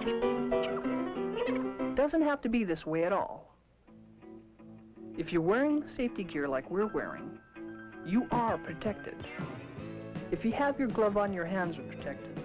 Doesn't have to be this way at all. If you're wearing safety gear like we're wearing, you are protected. If you have your glove on, your hands are protected.